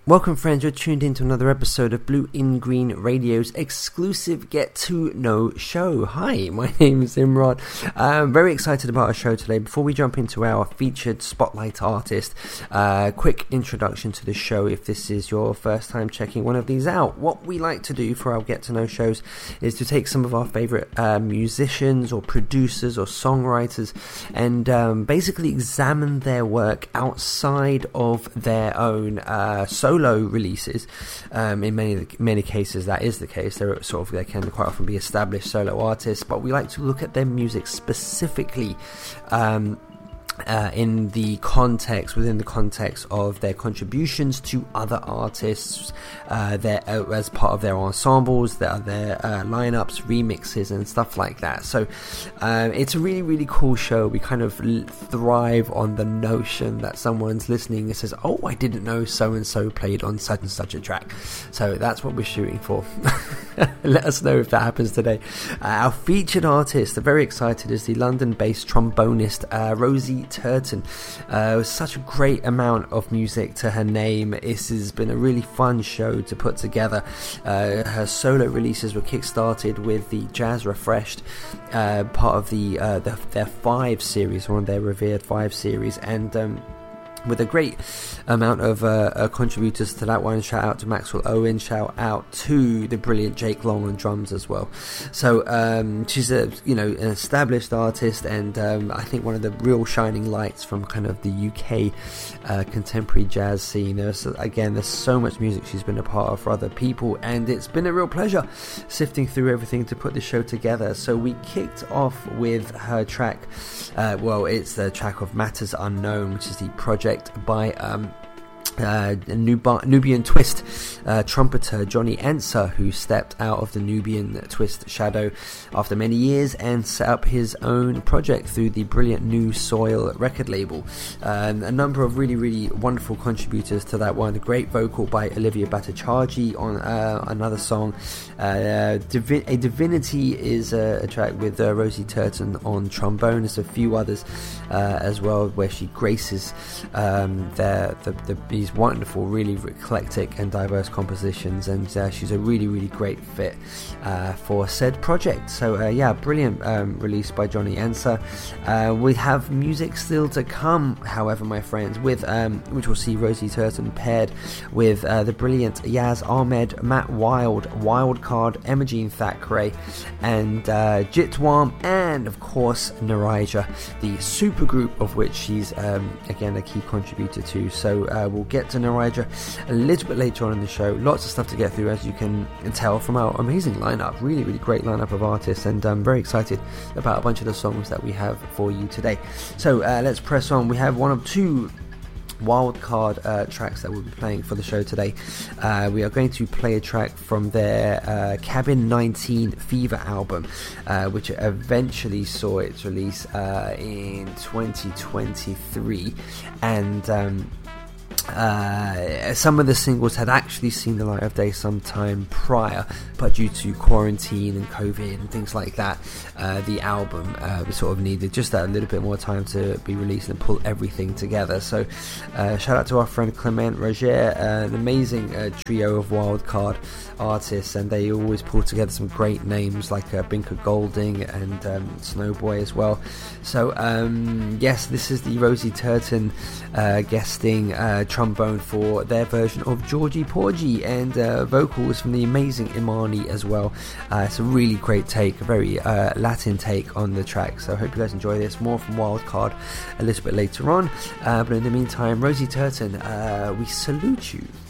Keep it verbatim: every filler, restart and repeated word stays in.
Welcome friends, you're tuned into another episode of Blue in Green Radio's exclusive Get to Know show. Hi, my name is Imran. I'm very excited about our show today. Before we jump into our featured spotlight artist, uh, quick introduction to the show if this is your first time checking one of these out. What we like to do for our Get to Know shows is to take some of our favorite uh, musicians or producers or songwriters and um, basically examine their work outside of their own uh, solo releases. Um, in many many cases that is the case. They're sort of they can quite often be established solo artists, but we like to look at their music specifically um, Uh, in the context, within the context of their contributions to other artists, uh, their, uh, as part of their ensembles, their, their uh, lineups, remixes, and stuff like that. So uh, it's a really, really cool show. We kind of l- thrive on the notion that someone's listening and says, "Oh, I didn't know so and so played on such and such a track." So that's what we're shooting for. Let us know if that happens today. Uh, our featured artist, I'm very excited, is the London-based trombonist uh, Rosie Turton. Uh, such a great amount of music to her name. This has been a really fun show to put together. Uh, her solo releases were kick-started with the Jazz Refreshed, uh, part of the, uh, the their Five series, one of their revered Five series, and um, with a great amount of uh, uh, contributors to that one. Shout out to Maxwell Owen, shout out to the brilliant Jake Long on drums as well. So um, she's a you know an established artist, and um, I think one of the real shining lights from kind of the U K uh, contemporary jazz scene. There's, again, there's so much music she's been a part of for other people, and it's been a real pleasure sifting through everything to put the show together. So we kicked off with her track, uh, well it's the track of Matters Unknown, which is the project by um, uh, Nub- Nubian Twist uh, trumpeter Johnny Enser, who stepped out of the Nubian Twist shadow after many years and set up his own project through the brilliant New Soil record label. Um, a number of really, really wonderful contributors to that one. A great vocal by Olivia Bhattacharjee on uh, another song. Uh, Divi- a Divinity is a, a track with uh, Rosie Turton on trombone. There's a few others uh, as well where she graces um, the, the, the these wonderful, really eclectic and diverse compositions, and uh, she's a really, really great fit uh, for said project. So uh, yeah, brilliant um, release by Johnny Enser. Uh, we have music still to come, however, my friends, with um, which will see Rosie Turton paired with uh, the brilliant Yaz Ahmed, Matt Wild, Wildcard, Imogene Thackeray, and uh, Jitwam, and of course Narija, the supergroup of which she's um, again a key contributor to. So uh, we'll get to Narija a little bit later on in the show. Lots of stuff to get through, as you can tell from our amazing lineup. Really, really great lineup of artists, and I'm very excited about a bunch of the songs that we have for you today. So uh, let's press on. We have one of two wildcard uh, tracks that we'll be playing for the show today. Uh, we are going to play a track from their uh, Cabin nineteen Fever album, uh, which eventually saw its release uh, in twenty twenty-three, and um, Uh, some of the singles had actually seen the light of day sometime prior, but due to quarantine and COVID and things like that, uh, the album uh, sort of needed just that a little bit more time to be released and pull everything together. So uh, shout out to our friend Clement Roger, uh, an amazing uh, trio of wildcard artists, and they always pull together some great names like uh, Binker Golding and um, Snowboy as well. So um, yes, this is the Rosie Turton uh, guesting uh, trombone for their version of Georgie Porgy, and uh, vocals from the amazing Imani as well. Uh, it's a really great take, a very uh, Latin take on the track. So I hope you guys enjoy this. More from Wildcard a little bit later on. Uh, but in the meantime, Rosie Turton, uh, we salute you.